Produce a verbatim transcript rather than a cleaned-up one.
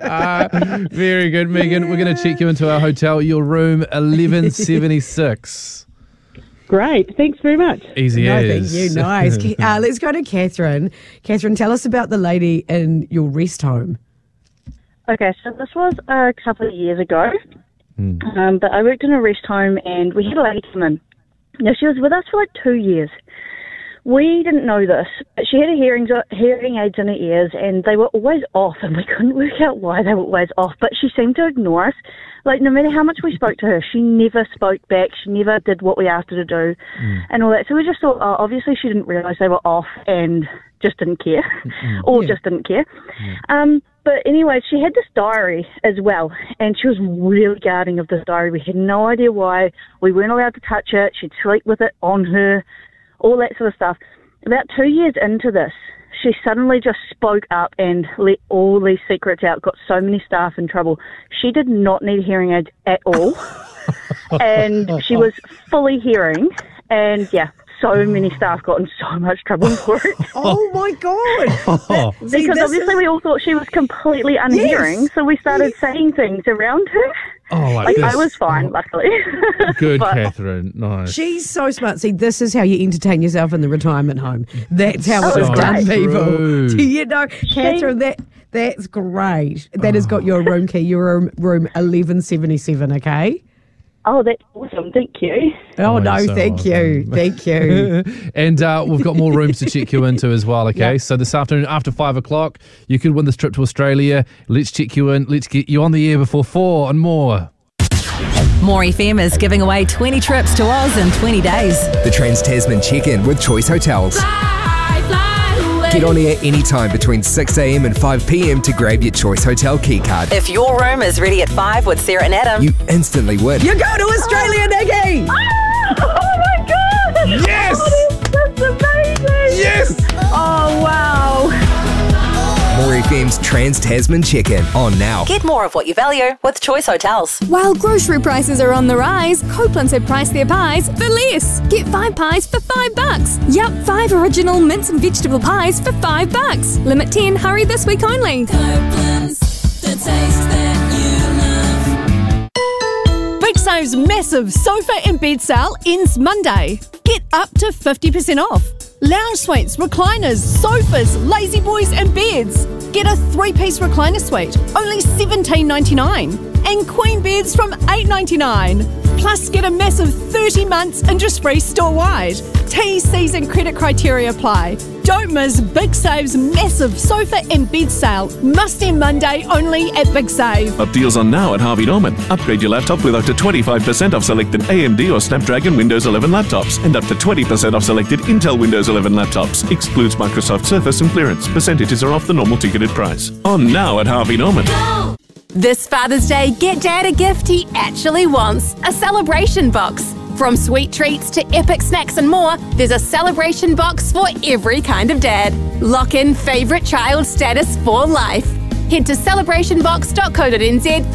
Very good, Megan. We're going to check you into our hotel, your room eleven seventy-six. Great. Thanks very much. Easy No, as. thank you. Nice. Uh, let's go to Catherine. Catherine, tell us about the lady in your rest home. Okay, so this was a couple of years ago, Mm. um, but I worked in a rest home and we had a lady come in. Now, she was with us for like two years. We didn't know this, but she had a hearing, hearing aids in her ears and they were always off and we couldn't work out why they were always off, but she seemed to ignore us. Like, no matter how much we spoke to her, she never spoke back. She never did what we asked her to do mm. and all that. So we just thought, oh, obviously she didn't realise they were off and just didn't care mm. or yeah. just didn't care. Yeah. Um, but anyway, she had this diary as well and she was really guarding of this diary. We had no idea why. We weren't allowed to touch it. She'd sleep with it on her, all that sort of stuff. About two years into this, she suddenly just spoke up and let all these secrets out, got so many staff in trouble. She did not need hearing aids at all. And she was fully hearing. And, yeah, so many staff got in so much trouble for it. Oh, my God. See, because obviously is... we all thought she was completely unhearing, yes. so we started yes. saying things around her. Oh, like, like this. I was fine, luckily. Good, but, Catherine. Nice. She's so smart. See, this is how you entertain yourself in the retirement home. That's how oh, it was right. done, people. True. Do you know, Catherine, that that's great. That has got your room key, your room, room eleven seventy-seven, okay? Oh, that's awesome. Thank you. Oh, oh no, so thank awesome. you. Thank you. And uh, we've got more rooms to check you into as well, okay? Yep. So this afternoon, after five o'clock, you could win this trip to Australia. Let's check you in. Let's get you on the air before four and more. More F M is giving away twenty trips to Oz in twenty days. The Trans-Tasman Check-In with Choice Hotels. Fly, fly away. Get on air anytime between six a.m. and five p.m. to grab your Choice Hotel key card. If your room is ready at five with Sarah and Adam, you instantly win. You go to Australia, Nikki! Oh, oh my God! Yes! Oh, that's amazing! Yes! Oh, wow. More F M's Trans-Tasman Check-In on now. get more of what you value with Choice Hotels. While grocery prices are on the rise, Copeland's have priced their pies for less. Get five pies for five bucks. Yup, five original mince and vegetable pies for five bucks. Limit ten, hurry this week only. Copeland's, the taste that you love. Big Save's massive sofa and bed sale ends Monday. Get up to fifty percent off. Lounge suites, recliners, sofas, lazy boys and beds. Get a three-piece recliner suite, only seventeen ninety-nine. And queen beds from eight ninety-nine. Plus get a massive thirty months interest-free store-wide. T, C's and credit criteria apply. Don't miss Big Save's massive sofa and bed sale. Must end Monday only at Big Save. Up deals on now at Harvey Norman. Upgrade your laptop with up to twenty-five percent off selected A M D or Snapdragon Windows eleven laptops and up to twenty percent off selected Intel Windows eleven laptops. Excludes Microsoft Surface and clearance. Percentages are off the normal ticketed price. On now at Harvey Norman. Go! This Father's Day, get Dad a gift he actually wants. A celebration box. From sweet treats to epic snacks and more, there's a celebration box for every kind of dad. Lock in favourite child status for life. Head to celebration box dot co dot n z for